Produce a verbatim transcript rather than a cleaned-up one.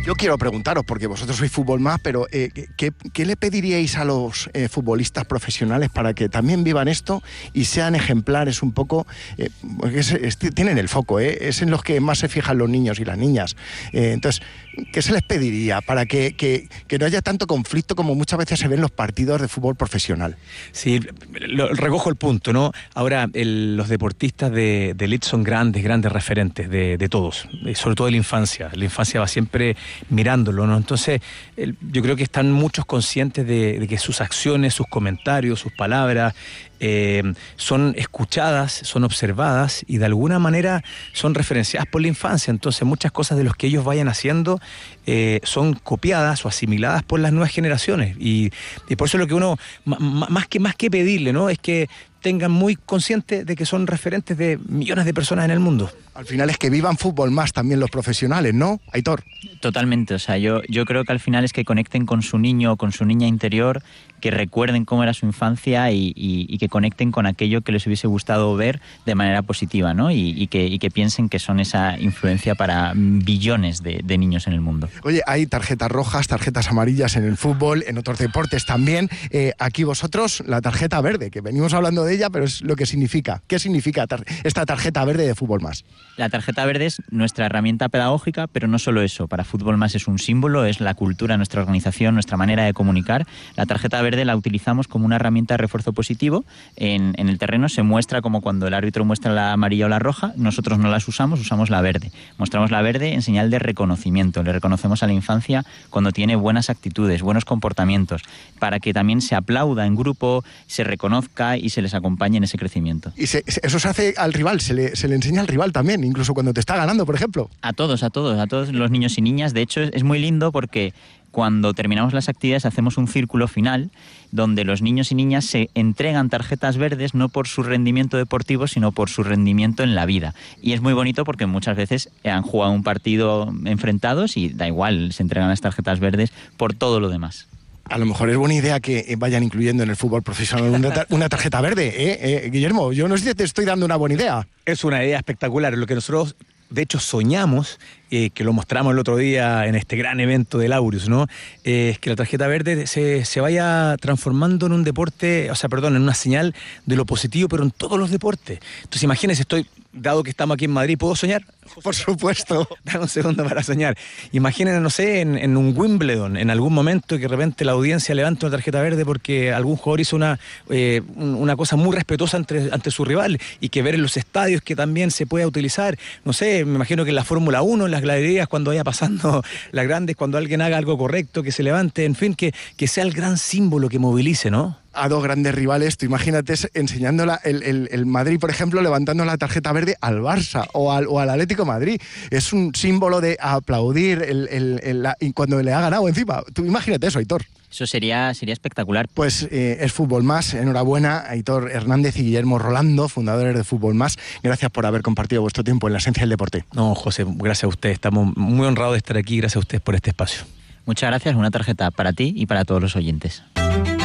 Yo quiero preguntaros, porque vosotros sois Fútbol Más, pero eh, ¿qué, ¿qué le pediríais a los eh, futbolistas profesionales para que también vivan esto y sean ejemplares un poco? Eh, es, es, tienen el foco, ¿eh? Es en los que más se fijan los niños y las niñas. Eh, entonces, ¿qué se les pediría para que, que, que no haya tanto conflicto como muchas veces se ve en los partidos de fútbol profesional? Sí, lo, recojo el punto, ¿no? Ahora, el, los deportistas de, de elite son grandes, grandes referentes de, de todos, sobre todo de la infancia. La infancia va siempre mirándolo, ¿no? Entonces, el, yo creo que están muchos conscientes de, de que sus acciones, sus comentarios, sus palabras eh, son escuchadas, son observadas y de alguna manera son referenciadas por la infancia. Entonces, muchas cosas de los que ellos vayan haciendo eh, son copiadas o asimiladas por las nuevas generaciones. Y, y por eso lo que uno, más que, más que pedirle, ¿no?, es que tengan muy consciente de que son referentes de millones de personas en el mundo. Al final es que vivan Fútbol Más también los profesionales, ¿no, Aitor? Totalmente, o sea, yo, yo creo que al final es que conecten con su niño o con su niña interior, que recuerden cómo era su infancia y, y, y que conecten con aquello que les hubiese gustado ver de manera positiva, ¿no? Y, y, que, y que piensen que son esa influencia para billones de, de niños en el mundo. Oye, hay tarjetas rojas, tarjetas amarillas en el fútbol, en otros deportes también. Eh, aquí vosotros, la tarjeta verde, que venimos hablando de ella, pero es lo que significa. ¿Qué significa tar- esta tarjeta verde de Fútbol Más? La tarjeta verde es nuestra herramienta pedagógica, pero no solo eso. Para Fútbol Más es un símbolo, es la cultura, nuestra organización, nuestra manera de comunicar. La tarjeta verde la utilizamos como una herramienta de refuerzo positivo. En, en el terreno se muestra como cuando el árbitro muestra la amarilla o la roja, nosotros no las usamos, usamos la verde. Mostramos la verde en señal de reconocimiento. Le reconocemos a la infancia cuando tiene buenas actitudes, buenos comportamientos, para que también se aplauda en grupo, se reconozca y se les acompañe en ese crecimiento. Y se, eso se hace al rival, se le, se le enseña al rival también, incluso cuando te está ganando, por ejemplo. A todos, a todos, a todos los niños y niñas. De hecho, es, es muy lindo porque cuando terminamos las actividades hacemos un círculo final donde los niños y niñas se entregan tarjetas verdes no por su rendimiento deportivo, sino por su rendimiento en la vida. Y es muy bonito porque muchas veces han jugado un partido enfrentados y da igual, se entregan las tarjetas verdes por todo lo demás. A lo mejor es buena idea que vayan incluyendo en el fútbol profesional una, tar- una tarjeta verde, ¿eh? ¿eh? Guillermo, yo no sé si te estoy dando una buena idea. Es una idea espectacular. Lo que nosotros, de hecho, soñamos, eh, que lo mostramos el otro día en este gran evento del Aureus, ¿no? Eh, es que la tarjeta verde se, se vaya transformando en un deporte, o sea, perdón, en una señal de lo positivo, pero en todos los deportes. Entonces, imagínense, estoy, dado que estamos aquí en Madrid, ¿puedo soñar? Por supuesto. Dame un segundo para soñar. Imaginen, no sé, en, en un Wimbledon, en algún momento que de repente la audiencia levanta una tarjeta verde porque algún jugador hizo una, eh, una cosa muy respetuosa ante, ante su rival, y que ver en los estadios que también se pueda utilizar. No sé, me imagino que en la Fórmula uno, en las galerías, cuando vaya pasando las grandes, cuando alguien haga algo correcto, que se levante, en fin, que, que sea el gran símbolo que movilice, ¿no? A dos grandes rivales, tú imagínate enseñándola el, el, el Madrid, por ejemplo, levantando la tarjeta verde al Barça o al, o al Atlético de Madrid. Es un símbolo de aplaudir el, el, el, la, y cuando le ha ganado encima. Tú imagínate eso, Aitor. Eso sería, sería espectacular. Pues eh, es Fútbol Más. Enhorabuena, Aitor Hernández y Guillermo Rolando, fundadores de Fútbol Más. Gracias por haber compartido vuestro tiempo en la esencia del deporte. No, José, gracias a usted. Estamos muy honrados de estar aquí. Gracias a ustedes por este espacio. Muchas gracias. Una tarjeta para ti y para todos los oyentes.